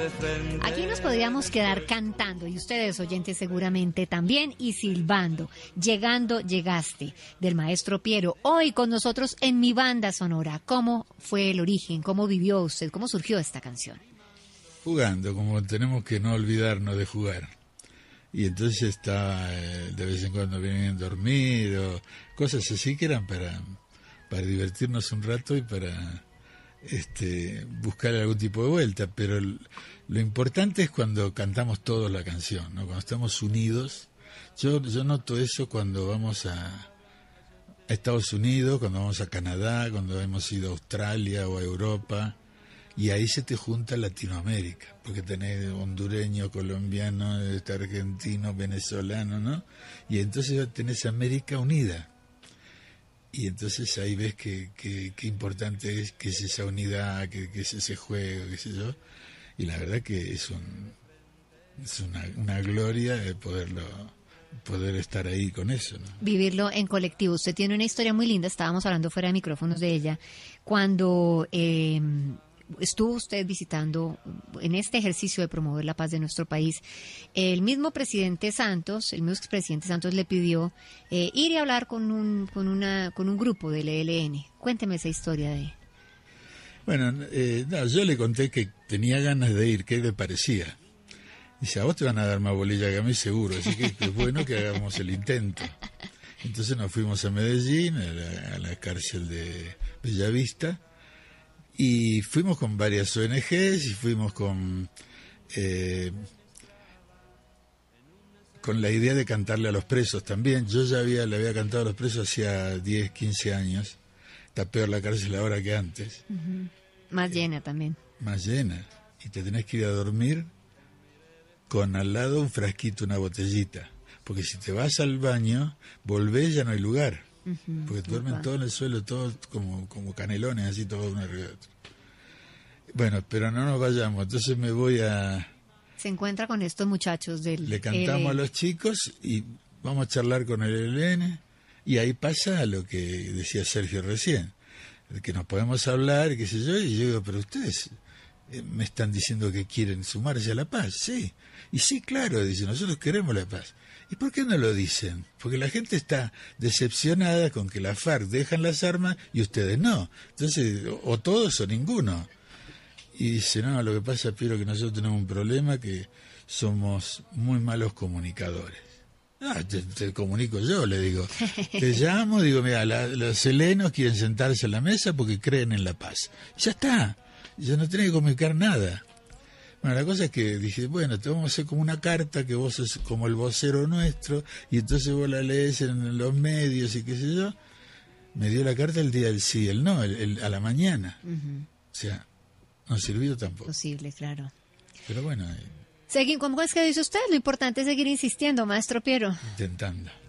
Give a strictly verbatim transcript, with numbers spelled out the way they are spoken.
de frente. Aquí nos podríamos quedar cantando, y ustedes oyentes seguramente también, y silbando. Llegando, llegaste, del maestro Piero. Hoy con nosotros en Mi Banda Sonora. ¿Cómo fue el origen? ¿Cómo vivió usted? ¿Cómo surgió esta canción? Jugando, como tenemos que no olvidarnos de jugar. Y entonces está, eh, de vez en cuando vienen dormidos, cosas así que eran para, para divertirnos un rato y para este, buscar algún tipo de vuelta. Pero el, lo importante es cuando cantamos todos la canción, ¿no? Cuando estamos unidos. Yo, yo noto eso cuando vamos a, a Estados Unidos, cuando vamos a Canadá, cuando hemos ido a Australia o a Europa. Y ahí se te junta Latinoamérica, porque tenés hondureño, colombiano, argentino, venezolano, ¿no? Y entonces tenés América unida. Y entonces ahí ves que, que, que importante es que es esa unidad, que, que es ese juego, qué sé yo. Y la verdad que es un es una, una gloria de poderlo poder estar ahí con eso, ¿no? Vivirlo en colectivo. Usted tiene una historia muy linda, estábamos hablando fuera de micrófonos de ella, cuando eh, estuvo usted visitando en este ejercicio de promover la paz de nuestro país. El mismo presidente Santos, el mismo expresidente Santos le pidió eh, ir y hablar con un con una con un grupo del E L N. Cuénteme esa historia de... Bueno, eh, no, yo le conté que tenía ganas de ir, ¿qué le parecía? Dice, a vos te van a dar más bolilla que a mí seguro, así que es bueno que hagamos el intento. Entonces nos fuimos a Medellín, a la, a la cárcel de Bellavista, y fuimos con varias O N Ges y fuimos con eh, con la idea de cantarle a los presos también. Yo ya había le había cantado a los presos hacía diez, quince años. Está peor la cárcel ahora que antes. Uh-huh. Más eh, llena también. Más llena. Y te tenés que ir a dormir con al lado un frasquito, una botellita. Porque si te vas al baño, volvés, ya no hay lugar. Uh-huh. Porque duermen todos en el suelo, todos como, como canelones, así todos uno arriba de otro. Bueno, pero no nos vayamos. Entonces me voy a... Se encuentra con estos muchachos del... Le cantamos L N. A los chicos y vamos a charlar con el E L N. Y ahí pasa lo que decía Sergio recién, que nos podemos hablar, qué sé yo, y yo digo, pero ustedes me están diciendo que quieren sumarse a la paz, sí, y sí, claro, dice, nosotros queremos la paz. ¿Y por qué no lo dicen? Porque la gente está decepcionada con que la FARC dejan las armas y ustedes no, entonces, o todos o ninguno. Y dice, no, lo que pasa, Piero, que nosotros tenemos un problema, que somos muy malos comunicadores. Ah, te, te comunico yo, le digo. Te llamo, digo, mira, la, los helenos quieren sentarse en la mesa porque creen en la paz. Ya está, ya no tenés que comunicar nada. Bueno, la cosa es que dije, bueno, te vamos a hacer como una carta, que vos sos como el vocero nuestro, y entonces vos la lees en los medios y qué sé yo. Me dio la carta el día del sí, el no, el, el, a la mañana. Uh-huh. O sea, no sirvió tampoco. Posible, claro. Pero bueno... Eh, Segui, ¿cómo es que dice usted? Lo importante es seguir insistiendo, maestro Piero. Intentando.